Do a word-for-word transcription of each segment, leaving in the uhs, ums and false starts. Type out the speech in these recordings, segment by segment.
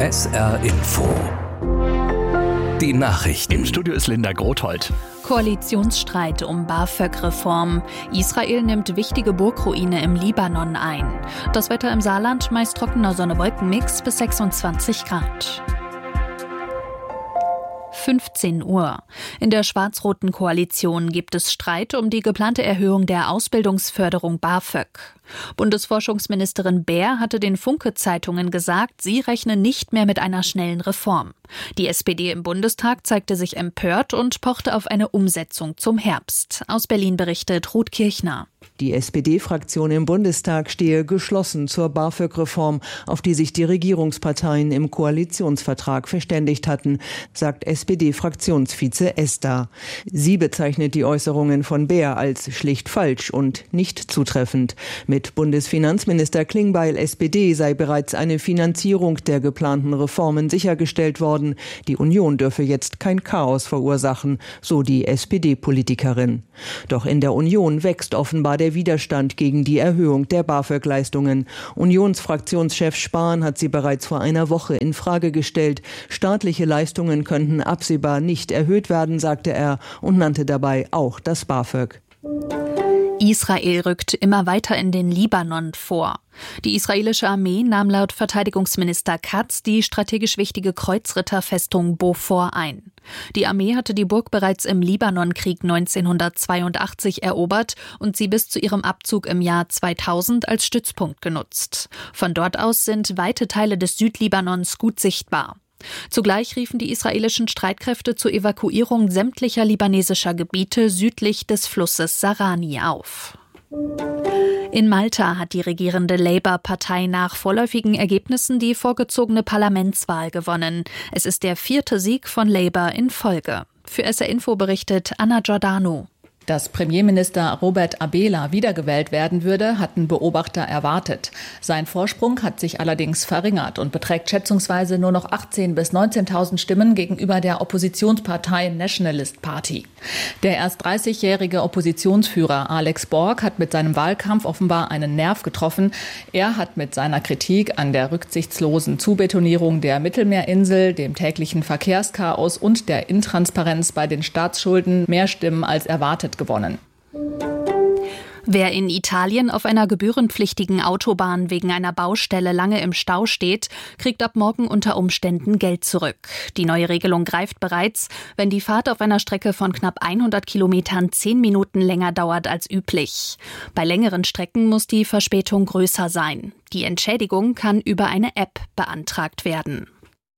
S R Info. Die Nachrichten. Im Studio ist Linda Grothold. Koalitionsstreit um BAföG-Reform. Israel nimmt wichtige Burgruine im Libanon ein. Das Wetter im Saarland meist trockener Sonne-Wolken-Mix bis sechsundzwanzig Grad. fünfzehn Uhr. In der schwarz-roten Koalition gibt es Streit um die geplante Erhöhung der Ausbildungsförderung BAföG. Bundesforschungsministerin Baer hatte den Funke-Zeitungen gesagt, sie rechne nicht mehr mit einer schnellen Reform. Die S P D im Bundestag zeigte sich empört und pochte auf eine Umsetzung zum Herbst. Aus Berlin berichtet Ruth Kirchner. Die S P D-Fraktion im Bundestag stehe geschlossen zur BAföG-Reform, auf die sich die Regierungsparteien im Koalitionsvertrag verständigt hatten, sagt S P D-Fraktionsvize Ester. Sie bezeichnet die Äußerungen von Baer als schlicht falsch und nicht zutreffend. Mit Bundesfinanzminister Klingbeil S P D sei bereits eine Finanzierung der geplanten Reformen sichergestellt worden. Die Union dürfe jetzt kein Chaos verursachen, so die S P D-Politikerin. Doch in der Union wächst offenbar der Widerstand gegen die Erhöhung der BAföG-Leistungen. Unionsfraktionschef Spahn hat sie bereits vor einer Woche in Frage gestellt. Staatliche Leistungen könnten absehbar nicht erhöht werden, sagte er und nannte dabei auch das BAföG. Israel rückt immer weiter in den Libanon vor. Die israelische Armee nahm laut Verteidigungsminister Katz die strategisch wichtige Kreuzritterfestung Beaufort ein. Die Armee hatte die Burg bereits im Libanonkrieg neunzehnhundertzweiundachtzig erobert und sie bis zu ihrem Abzug im Jahr zweitausend als Stützpunkt genutzt. Von dort aus sind weite Teile des Südlibanons gut sichtbar. Zugleich riefen die israelischen Streitkräfte zur Evakuierung sämtlicher libanesischer Gebiete südlich des Flusses Sarani auf. In Malta hat die regierende Labour-Partei nach vorläufigen Ergebnissen die vorgezogene Parlamentswahl gewonnen. Es ist der vierte Sieg von Labour in Folge. Für S R Info berichtet Anna Giordano. Dass Premierminister Robert Abela wiedergewählt werden würde, hatten Beobachter erwartet. Sein Vorsprung hat sich allerdings verringert und beträgt schätzungsweise nur noch achtzehntausend bis neunzehntausend Stimmen gegenüber der Oppositionspartei Nationalist Party. Der erst dreißigjährige Oppositionsführer Alex Borg hat mit seinem Wahlkampf offenbar einen Nerv getroffen. Er hat mit seiner Kritik an der rücksichtslosen Zubetonierung der Mittelmeerinsel, dem täglichen Verkehrschaos und der Intransparenz bei den Staatsschulden mehr Stimmen als erwartet gewonnen. Wer in Italien auf einer gebührenpflichtigen Autobahn wegen einer Baustelle lange im Stau steht, kriegt ab morgen unter Umständen Geld zurück. Die neue Regelung greift bereits, wenn die Fahrt auf einer Strecke von knapp hundert Kilometern zehn Minuten länger dauert als üblich. Bei längeren Strecken muss die Verspätung größer sein. Die Entschädigung kann über eine App beantragt werden.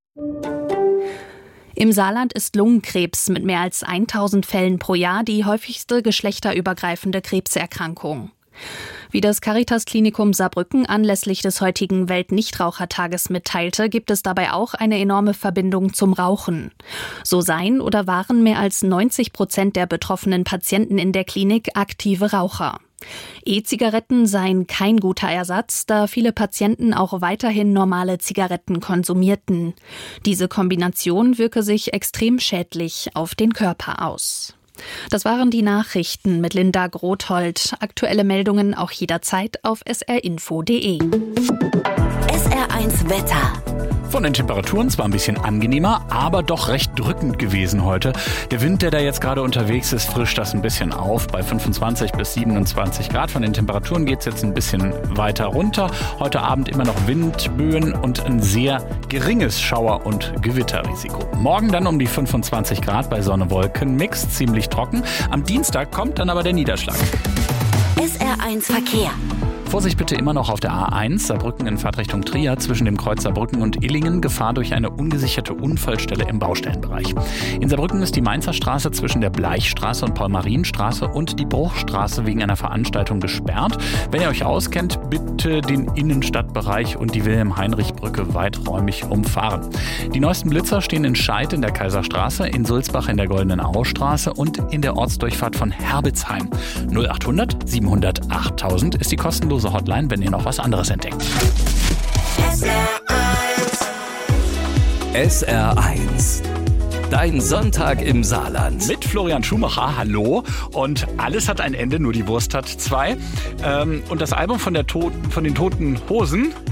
Im Saarland ist Lungenkrebs mit mehr als tausend Fällen pro Jahr die häufigste geschlechterübergreifende Krebserkrankung. Wie das Caritas-Klinikum Saarbrücken anlässlich des heutigen Weltnichtrauchertages mitteilte, gibt es dabei auch eine enorme Verbindung zum Rauchen. So seien oder waren mehr als neunzig Prozent der betroffenen Patienten in der Klinik aktive Raucher. E-Zigaretten seien kein guter Ersatz, da viele Patienten auch weiterhin normale Zigaretten konsumierten. Diese Kombination wirke sich extrem schädlich auf den Körper aus. Das waren die Nachrichten mit Linda Grothold. Aktuelle Meldungen auch jederzeit auf s r info punkt d e. S R eins Wetter. Von den Temperaturen zwar ein bisschen angenehmer, aber doch recht drückend gewesen heute. Der Wind, der da jetzt gerade unterwegs ist, frischt das ein bisschen auf bei fünfundzwanzig bis siebenundzwanzig Grad. Von den Temperaturen geht es jetzt ein bisschen weiter runter. Heute Abend immer noch Windböen und ein sehr geringes Schauer- und Gewitterrisiko. Morgen dann um die fünfundzwanzig Grad bei Sonne-Wolken-Mix, ziemlich trocken. Am Dienstag kommt dann aber der Niederschlag. S R eins Verkehr. Vorsicht bitte immer noch auf der A eins, Saarbrücken in Fahrtrichtung Trier, zwischen dem Kreuz Saarbrücken und Illingen, Gefahr durch eine ungesicherte Unfallstelle im Baustellenbereich. In Saarbrücken ist die Mainzer Straße zwischen der Bleichstraße und Paul-Marien-Straße und die Bruchstraße wegen einer Veranstaltung gesperrt. Wenn ihr euch auskennt, bitte den Innenstadtbereich und die Wilhelm-Heinrich-Brücke weiträumig umfahren. Die neuesten Blitzer stehen in Scheid in der Kaiserstraße, in Sulzbach in der Goldenen Austraße und in der Ortsdurchfahrt von Herbitzheim. null achthundert siebenhundert achttausend ist die kostenlose Hotline, wenn ihr noch was anderes entdeckt. S R eins. S R eins. Dein Sonntag im Saarland. Mit Florian Schumacher, hallo. Und alles hat ein Ende, nur die Wurst hat zwei. Ähm, und das Album von, der Toten, von den Toten Hosen, ich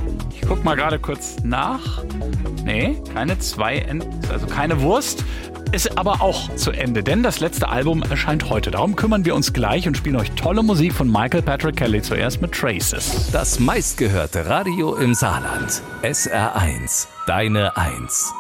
guck mal gerade kurz nach. Nee, keine zwei, Ent- also keine Wurst. Ist aber auch zu Ende, denn das letzte Album erscheint heute. Darum kümmern wir uns gleich und spielen euch tolle Musik von Michael Patrick Kelly, zuerst mit Traces. Das meistgehörte Radio im Saarland. S R eins, deine Eins.